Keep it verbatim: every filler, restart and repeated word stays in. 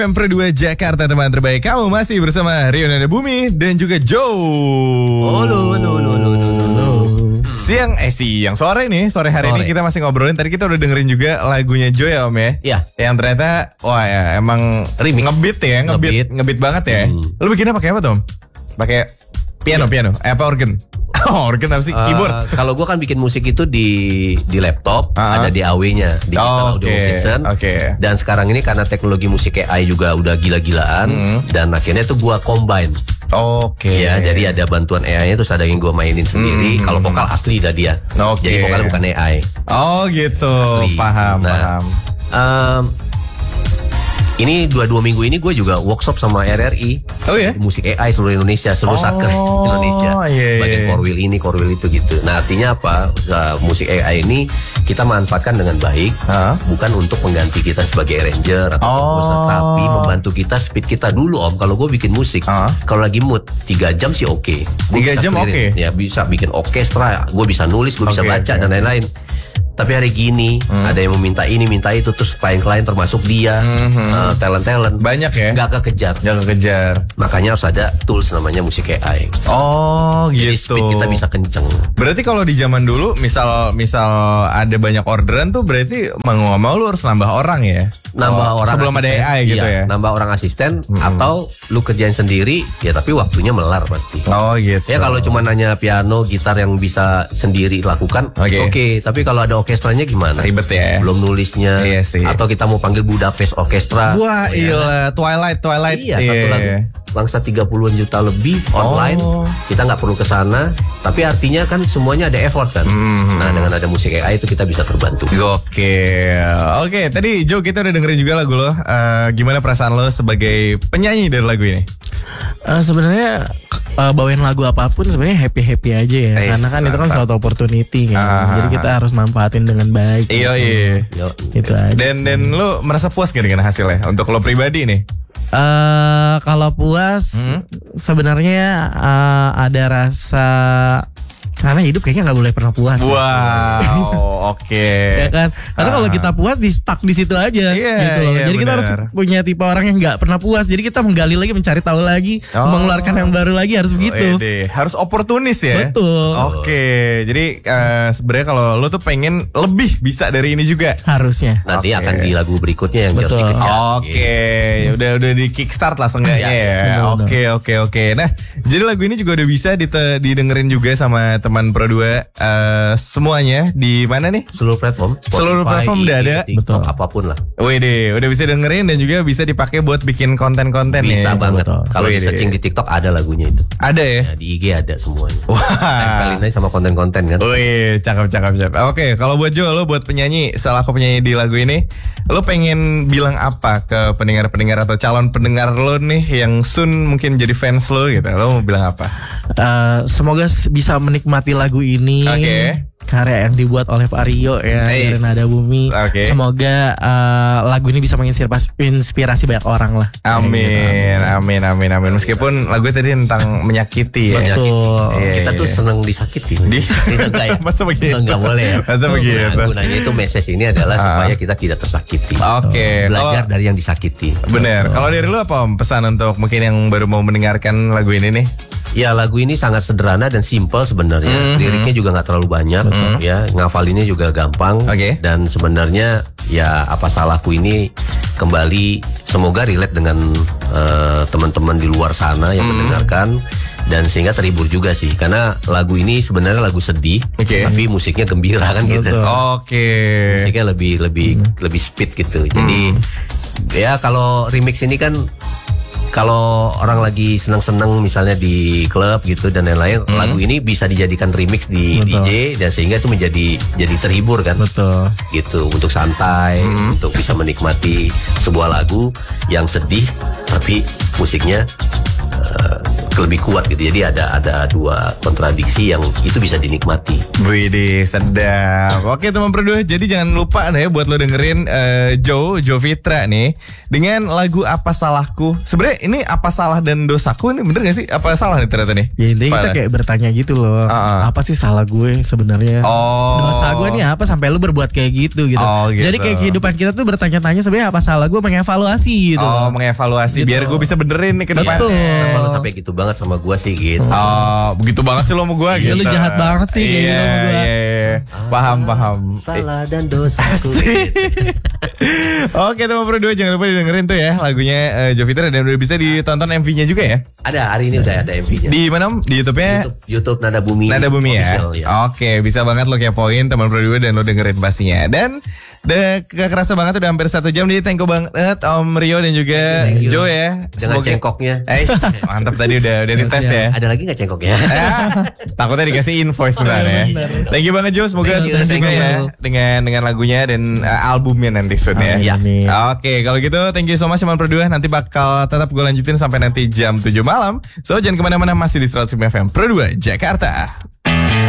Pemprov dua Jakarta, teman terbaik. Kamu masih bersama Rio Nada Bumi dan juga Joe. Halo, halo, halo, halo, halo. Siang, eh siang, sore nih, sore hari sore. Ini kita masih ngobrolin. Tadi kita udah dengerin juga lagunya Joe ya Om ya. Iya. Yang ternyata, wah ya emang remix. Ngebeat ya, ngebeat, ngebeat banget ya. Hmm. Lu bikinnya pakai apa Tom? Pakai piano, ya. piano, eh, apa organ? Oh, organ apa sih? Uh, Keyboard. Kalau gue kan bikin musik itu di di laptop, uh-huh. ada D A W-nya, Digital oh, Audio okay. Workstation. Okay. Dan sekarang ini karena teknologi musik A I juga udah gila-gilaan, hmm. dan akhirnya tuh gue combine. Oke. Okay. Ya, jadi ada bantuan A I-nya, terus ada yang gue mainin sendiri. Hmm. Kalau vokal asli dah dia. Okay. Jadi vokalnya bukan A I. Oh gitu. Asli. Paham, nah, paham. Um, Ini dua-dua minggu ini gue juga workshop sama R R I. Oh ya? Musik A I seluruh Indonesia, seluruh oh, satker Indonesia. Iya, Bagian core wheel ini, core wheel itu gitu. Nah artinya apa? Uh, musik A I ini kita manfaatkan dengan baik, huh? bukan untuk mengganti kita sebagai arranger atau komposer, oh. tapi membantu kita speed kita dulu Om. Kalau gue bikin musik, huh? kalau lagi mood tiga jam sih oke. Okay. Tiga jam oke? Okay. Ya bisa bikin orkestra, gue bisa nulis, gue bisa okay, baca okay. dan lain-lain. Tapi hari gini hmm. ada yang meminta ini, minta itu, terus klien-klien termasuk dia, hmm. uh, talent-talent banyak ya, nggak kekejar, nggak kekejar. Makanya harus ada tools namanya musik A I. Oh Jadi gitu. speed kita bisa kenceng. Berarti kalau di zaman dulu, misal misal ada banyak orderan tuh, berarti mau nggak mau lu harus nambah orang ya. Nambah oh, orang sebelum asisten, ada A I gitu iya, ya. Nambah orang asisten hmm. atau lu kerjain sendiri ya, tapi waktunya melar pasti. Oh gitu. Ya kalau cuma nanya piano, gitar yang bisa sendiri lakukan, oke. Okay. Okay. Tapi kalau ada orkestranya gimana? Ribet ya. Belum nulisnya. Iya sih. Atau kita mau panggil Budapest Orkestra. Wah, iya. Twilight, Twilight. Iya, satu lagu bangsa tiga puluhan juta lebih online. Oh. Kita nggak perlu ke sana, tapi artinya kan semuanya ada effort kan. Hmm. Nah, dengan ada musik A I itu kita bisa terbantu. Oke. Oke, tadi Joe kita udah dengerin juga lagu lo. Uh, gimana perasaan lo sebagai penyanyi dari lagu ini? Uh, sebenarnya uh, bawain lagu apapun sebenarnya happy happy aja ya, Eish, karena kan itu kan suatu opportunity kan, ah, jadi kita harus manfaatin dengan baik. Iya iya. Itu aja. Dan dan lo merasa puas gak dengan hasilnya untuk lo pribadi nih? Uh, kalau puas hmm? sebenarnya uh, ada rasa, karena hidup kayaknya nggak boleh pernah puas. Wow, oke. Okay. Ya kan, karena uh. kalau kita puas di stuck di situ aja, yeah, gitu loh. Yeah, jadi bener. Kita harus punya tipe orang yang nggak pernah puas. Jadi kita menggali lagi, mencari tahu lagi, oh. mengeluarkan yang baru lagi, harus begitu. Oh, ede. Harus oportunis ya. Betul. Oke, okay. Jadi uh, sebenarnya kalau lo tuh pengen lebih bisa dari ini juga. Harusnya. Nanti okay. akan di lagu berikutnya yang harus Oke, dikejar. okay. gitu. udah udah di kickstart lah seenggaknya ya. Oke oke oke. Nah, jadi lagu ini juga udah bisa dite- didengerin juga sama teman Pro dua uh, semuanya di mana nih? Seluruh platform. Spotify, seluruh platform udah ada. TikTok, betul. Apapun lah. Wih deh, udah bisa dengerin dan juga bisa dipakai buat bikin konten-konten ya. Bisa banget. Kalau di searching di TikTok ada lagunya itu. Ada ya? Ya di I G ada semuanya. Wah. Kalian aja sama konten-konten kan. Wih, cakep-cakep. Oke, okay, kalau buat Jo, lo buat penyanyi, selaku penyanyi di lagu ini, lo pengen bilang apa ke pendengar-pendengar atau calon pendengar lo nih yang soon mungkin jadi fans lo gitu? Lo mau bilang apa? Uh, semoga bisa menikmati lagu ini. Oke. Okay. Karya yang dibuat oleh Pak Rio ya, dari Nada Bumi. Okay. Semoga uh, lagu ini bisa menginspirasi inspirasi banyak orang lah. Amin, gitu. amin, amin, amin. Meskipun lagu tadi tentang menyakiti ya. Betul. Iya, kita tuh seneng disakiti. Di? Enggak ya? Masa begitu? Enggak boleh ya. Masa begitu? Nah, gunanya itu message ini adalah uh. supaya kita tidak tersakiti. Oke. Okay. Belajar Kalo, dari yang disakiti. Bener. Kalau dari lu apa om pesan untuk mungkin yang baru mau mendengarkan lagu ini nih? Ya lagu ini sangat sederhana dan simple sebenarnya. Mm-hmm. Liriknya juga nggak terlalu banyak, mm-hmm. ya ngafalinnya juga gampang. Okay. Dan sebenarnya ya apa salahku ini kembali semoga relate dengan uh, teman-teman di luar sana yang mm-hmm. mendengarkan dan sehingga terhibur juga sih. Karena lagu ini sebenarnya lagu sedih, okay. tapi musiknya gembira kan gitu. Oke. Okay. Musiknya lebih lebih mm-hmm. lebih speed gitu. Jadi mm-hmm. ya kalau remix ini kan kalau orang lagi senang-senang misalnya di klub gitu dan lain-lain, hmm. lagu ini bisa dijadikan remix di Betul. D J dan sehingga itu menjadi jadi terhibur kan. Betul. Gitu untuk santai, hmm. untuk bisa menikmati sebuah lagu yang sedih tapi musiknya uh, lebih kuat gitu. Jadi ada ada dua kontradiksi yang itu bisa dinikmati. Widih, sedap. Oke teman berdua, jadi jangan lupa nih buat lo dengerin uh, Joe, Joe Fitra nih dengan lagu Apa Salahku. Sebenarnya ini apa salah dan dosaku ini bener gak sih? Apa salah nih ternyata nih? Ya intinya kita kayak bertanya gitu loh. Uh-uh. Apa sih salah gue sebenarnya? Oh. Dosa gue nih apa sampai lu berbuat kayak gitu gitu. Oh, gitu. Jadi kayak kehidupan kita tuh bertanya-tanya sebenarnya apa salah gue, mengevaluasi gitu. Oh, mengevaluasi gitu. Biar gue bisa benerin nih ke depannya. Kenapa lu sampai gitu banget sama gue sih gitu. Oh, begitu banget sih lo sama gue gitu. Lu jahat banget sih kayak iya, gitu sama gue. Iya, iya. Paham, paham. Salah dan dosaku. Oke teman berdua, jangan lupa didengerin tuh ya lagunya uh, Joe Fitra, dan udah bisa ditonton M V-nya juga ya. Ada, hari ini udah ada M V-nya. Di mana? Di YouTube-nya? YouTube, YouTube Nada Bumi. Nada Bumi ya? ya. Oke, bisa banget lo kepoin teman berdua dan lo dengerin pastinya. Dan udah gak kerasa banget udah hampir satu jam. Jadi thank you banget Om Rio dan juga Joe ya. Dengan cengkoknya. Eh, mantap tadi udah udah dites ya. Ada lagi gak cengkoknya? Takutnya dikasih invoice ntar ya. Thank you banget Joe, semoga sukses juga ya dengan dengan lagunya dan uh, albumnya nanti soon ya. Ya. Oke, kalau gitu thank you so much teman berdua. Nanti bakal tetap gue lanjutin sampai nanti jam tujuh malam. So jangan kemana-mana, masih di seratus lima F M Pro dua Jakarta.